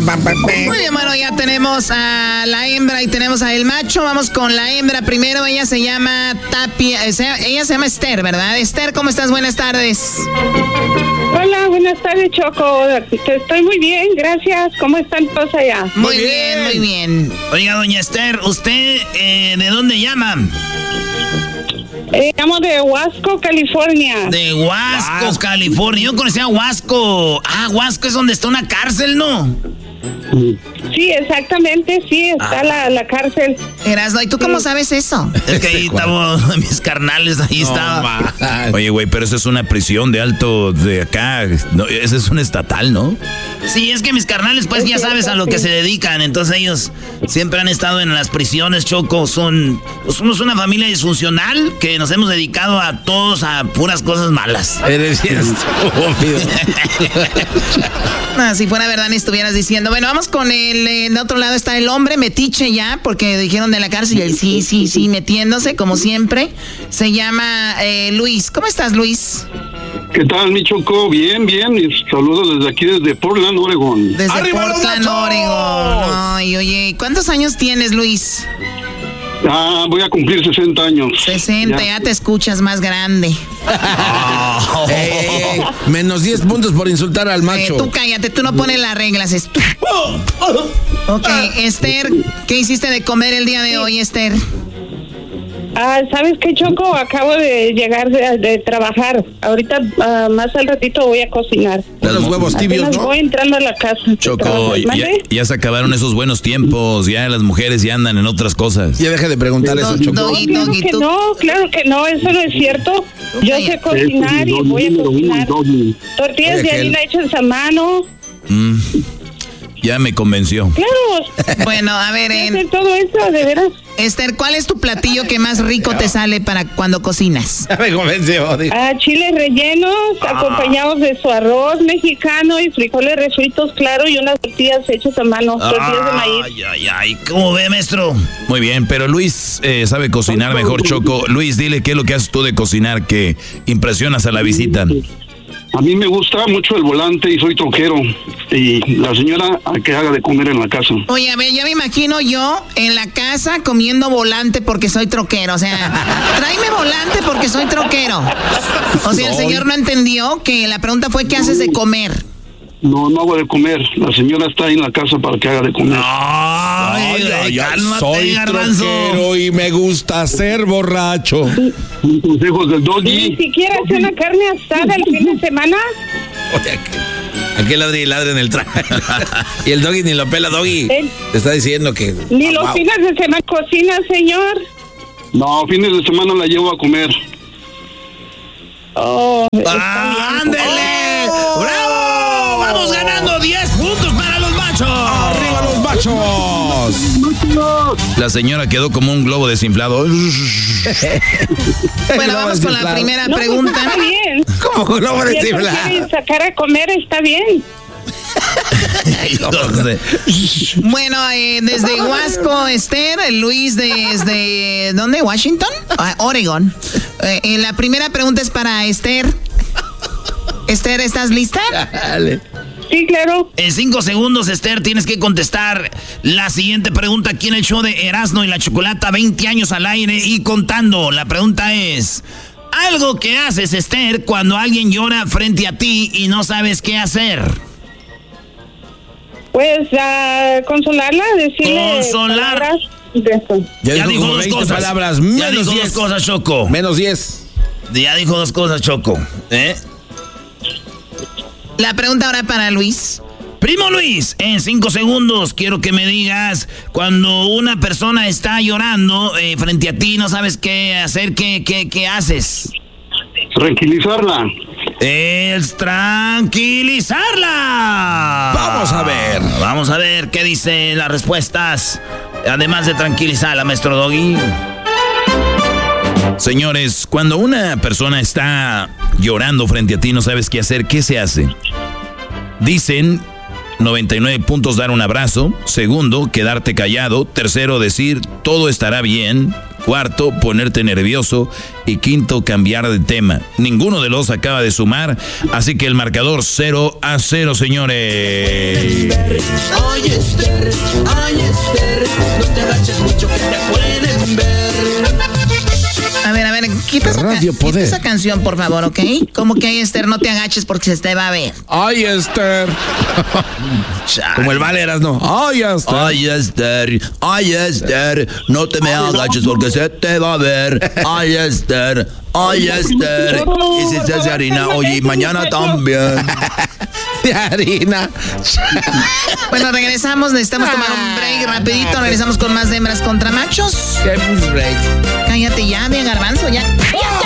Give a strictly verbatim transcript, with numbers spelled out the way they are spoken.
Muy bien, bueno, ya tenemos a la hembra y tenemos al macho. Vamos con la hembra primero. Ella se llama Tapia. Ella se llama Esther, ¿verdad? Esther, ¿cómo estás? Buenas tardes. Hola, buenas tardes, Choco. Estoy muy bien, gracias. ¿Cómo están todos allá? Muy, muy bien, bien, muy bien. Oiga, doña Esther, ¿usted eh, de dónde llama? Eh, llamo de Huasco, California. De Huasco, Huasco, California. Yo conocía Huasco. Ah, Huasco es donde está una cárcel, ¿no? Sí, exactamente, sí, está ah. la, la cárcel. Erasno, ¿y tú cómo sí. sabes eso? Es que ahí estamos, mis carnales, ahí no, estaba. Oye, güey, pero eso es una prisión de alto de acá. No, ese es un estatal, ¿no? Sí, es que mis carnales, pues es ya cierto, sabes a lo sí. que se dedican. Entonces ellos siempre han estado en las prisiones, Choco. Son, somos una familia disfuncional que nos hemos dedicado a todos a puras cosas malas. Eres estúpido. No, si fuera verdad, ni estuvieras diciendo. Bueno, vamos con el, el otro lado está el hombre, metiche ya, porque dijeron de la cárcel y él sí, sí, sí, metiéndose, como siempre. Se llama eh, Luis. ¿Cómo estás, Luis? ¿Qué tal, mi Choco? Bien, bien. Y saludos desde aquí, desde Portland, Oregon. Desde Portland, Oregon. Ay, oye, ¿cuántos años tienes, Luis? Ah, voy a cumplir sesenta años. sesenta, ya, ya te escuchas más grande. Oh. eh, menos diez puntos por insultar al macho. Eh, tú cállate, tú no pones las reglas. Es... Ok, Esther, ¿qué hiciste de comer el día de hoy, Esther? Ah, ¿sabes qué, Choco? Acabo de llegar de, de trabajar. Ahorita, uh, más al ratito voy a cocinar. Los huevos tibios, Apenas ¿no? voy entrando a la casa. Choco, ya, ya se acabaron esos buenos tiempos. Ya las mujeres ya andan en otras cosas. Ya deje de preguntar no, eso, Choco. No, claro que no, claro que no, eso no es cierto. Yo sé cocinar y voy a cocinar. Tortillas de harina hechas a mano. Mm. Ya me convenció. Claro. Bueno, a ver, en... todo eso, de veras. Esther, ¿cuál es tu platillo que más rico te sale para cuando cocinas? Ya me convenció. Ah, chiles rellenos, ah. acompañados de su arroz mexicano y frijoles refritos, claro, y unas tortillas hechas a mano, ah, tortillas de maíz. Ay, ay, ay, ¿cómo ve, maestro? Muy bien, pero Luis eh, sabe cocinar mejor, Choco. Luis, dile qué es lo que haces tú de cocinar que impresionas a la visita. A mí me gusta mucho el volante y soy troquero. Y la señora a que haga de comer en la casa. Oye, a ver, ya me imagino yo en la casa comiendo volante porque soy troquero. O sea, tráeme volante porque soy troquero. O sea, el señor no entendió que la pregunta fue ¿qué haces de comer? No, no hago de comer. La señora está ahí en la casa para que haga de comer. Ay, ay, ay, cálmate, soy troquero y me gusta ser borracho. Consejos del doggy. Ni siquiera hace una carne asada el fin de semana. Oye, aquí ladre y ladre en el traje. Y el doggy ni lo pela, doggy. ¿Eh? Te está diciendo que... Ni oh, los wow. fines de semana cocina, señor. No, fines de semana la llevo a comer. Oh, ah, ¡ándele! Oh. ¡Bravo! Vamos ganando diez puntos para los machos. ¡Arriba los machos! La señora quedó como un globo desinflado. Bueno, vamos con la primera no, pregunta. Pues está bien. ¿Cómo globo desinflado? Si quieren sacar a comer, está bien. Bueno, eh, desde Huasco, Esther, Luis desde ¿dónde? ¿Washington? Ah, Oregon. Eh, la primera pregunta es para Esther. Esther, ¿estás lista? Dale. Sí, claro. En cinco segundos, Esther, tienes que contestar la siguiente pregunta aquí en el show de Erasmo y la Chocolata, veinte años al aire y contando. La pregunta es, algo que haces, Esther, cuando alguien llora frente a ti y no sabes qué hacer. Pues uh, consolarla, decirle Consolar. De ya, ya dijo dos cosas. Palabras, ya dijo diez. dos cosas, Choco. Menos diez. Ya dijo dos cosas, Choco. ¿Eh? La pregunta ahora para Luis. Primo Luis, en cinco segundos quiero que me digas, cuando una persona está llorando eh, frente a ti, no sabes qué hacer, ¿qué, qué, qué haces? Tranquilizarla. Es tranquilizarla. Vamos a ver. Vamos a ver qué dicen las respuestas. Además de tranquilizarla, maestro Doggy. Señores, cuando una persona está llorando frente a ti, no sabes qué hacer, ¿qué se hace? Dicen noventa y nueve puntos dar un abrazo. Segundo, quedarte callado. Tercero, decir todo estará bien. Cuarto, ponerte nervioso. Y quinto, cambiar de tema. Ninguno de los acaba de sumar, así que el marcador cero a cero, señores. Ay, Esther, ay, Esther, no te agaches mucho que te pueden ver. A ver, a ver, quita esa, Radio quita Poder. esa canción, por favor, ¿ok? Como que, ay, Esther, no te agaches porque se te va a ver. Ay, Esther. Como el Valeras, ¿no? Ay, Esther. Ay, Esther, ay, Esther, no te me agaches porque se te va a ver. Ay, Esther, ay, Esther. Y si se hace harina, oye, mañana también. De harina. Bueno, regresamos, necesitamos tomar un break rapidito. Regresamos con más de hembras contra machos. Qué break. Cállate ya, bien garbanzo, ya.